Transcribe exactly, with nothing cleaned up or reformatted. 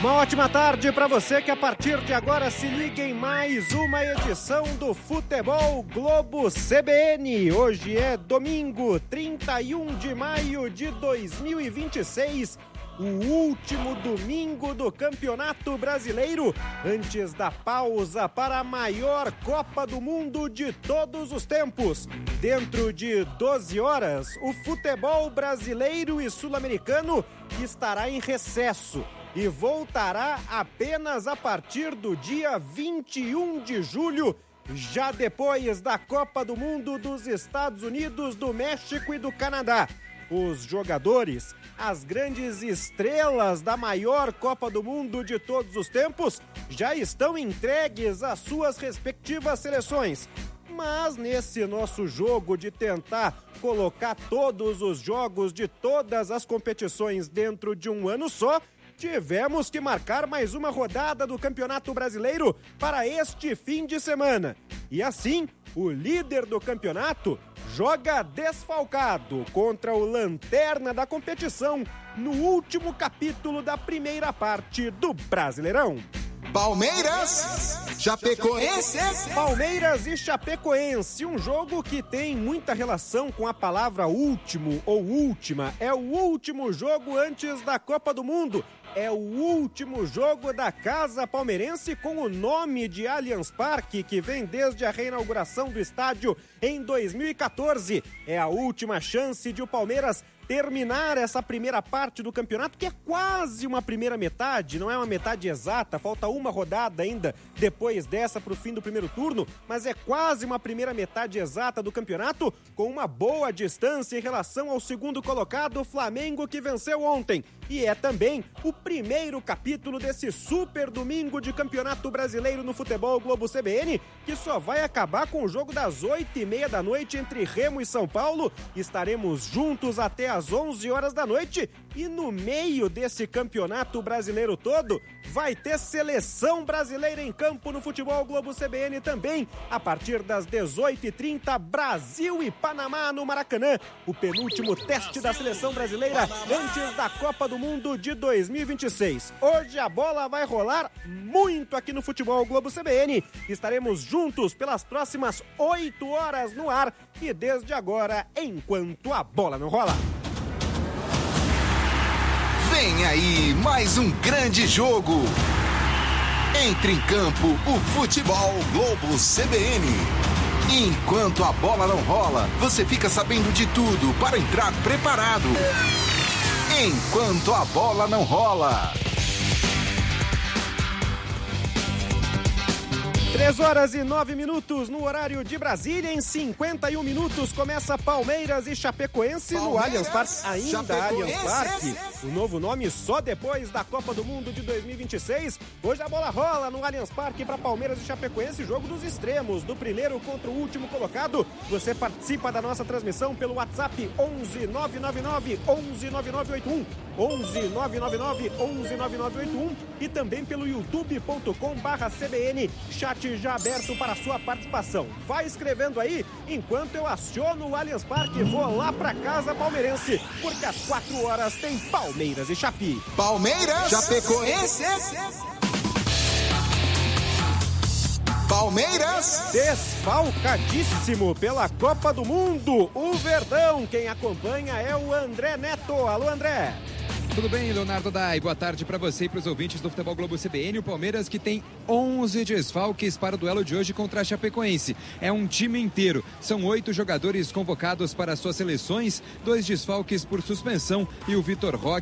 Uma ótima tarde para você que a partir de agora se liga em mais uma edição do Futebol Globo C B N. Hoje é domingo, trinta e um de maio de dois mil e vinte e seis, o último domingo do Campeonato Brasileiro, antes da pausa para a maior Copa do Mundo de todos os tempos. Dentro de doze horas, o futebol brasileiro e sul-americano estará em recesso e voltará apenas a partir do dia vinte e um de julho, já depois da Copa do Mundo dos Estados Unidos, do México e do Canadá. Os jogadores, as grandes estrelas da maior Copa do Mundo de todos os tempos, já estão entregues às suas respectivas seleções. Mas nesse nosso jogo de tentar colocar todos os jogos de todas as competições dentro de um ano só, tivemos que marcar mais uma rodada do Campeonato Brasileiro para este fim de semana. E assim, o líder do campeonato joga desfalcado contra o lanterna da competição no último capítulo da primeira parte do Brasileirão. Palmeiras, Chapecoense. Palmeiras e Chapecoense, um jogo que tem muita relação com a palavra último ou última. É o último jogo antes da Copa do Mundo. É o último jogo da Casa Palmeirense com o nome de Allianz Parque, que vem desde a reinauguração do estádio em dois mil e quatorze. É a última chance de o Palmeiras terminar essa primeira parte do campeonato, que é quase uma primeira metade, não é uma metade exata, falta uma rodada ainda depois dessa para o fim do primeiro turno, mas é quase uma primeira metade exata do campeonato, com uma boa distância em relação ao segundo colocado, o Flamengo, que venceu ontem. E é também o primeiro capítulo desse super domingo de Campeonato Brasileiro no Futebol Globo C B N, que só vai acabar com o jogo das oito e meia da noite entre Remo e São Paulo. Estaremos juntos até às onze horas da noite, e no meio desse campeonato brasileiro todo vai ter seleção brasileira em campo no Futebol Globo C B N também, a partir das dezoito e trinta, Brasil e Panamá no Maracanã, o penúltimo teste da seleção brasileira antes da Copa do Mundo de dois mil e vinte e seis. Hoje a bola vai rolar muito aqui no Futebol Globo C B N, estaremos juntos pelas próximas oito horas no ar e desde agora, enquanto a bola não rola. Vem aí mais um grande jogo. Entre em campo o Futebol Globo C B N. Enquanto a bola não rola, você fica sabendo de tudo para entrar preparado. Enquanto a bola não rola. três horas e nove minutos no horário de Brasília. Em cinquenta e um minutos começa Palmeiras e Chapecoense Palmeiras, no Allianz Parque. Ainda Allianz Parque, o novo nome só depois da Copa do Mundo de dois mil e vinte e seis. Hoje a bola rola no Allianz Parque para Palmeiras e Chapecoense, jogo dos extremos, do primeiro contra o último colocado. Você participa da nossa transmissão pelo WhatsApp onze nove nove nove onze nove nove oito um, onze nove nove nove onze nove nove oito um, e também pelo youtube ponto com barra C B N, chat já aberto para a sua participação. Vai escrevendo aí, enquanto eu aciono o Allianz Parque e vou lá para casa palmeirense, porque às quatro horas tem Palmeiras e Chape. Palmeiras, Chapecoense. Palmeiras, desfalcadíssimo pela Copa do Mundo, o Verdão. Quem acompanha é o André Neto. Alô, André. Tudo bem, Leonardo Dai? Boa tarde para você e para os ouvintes do Futebol Globo C B N. O Palmeiras que tem onze desfalques para o duelo de hoje contra a Chapecoense. É um time inteiro. São oito jogadores convocados para suas seleções, dois desfalques por suspensão e o Vitor Roque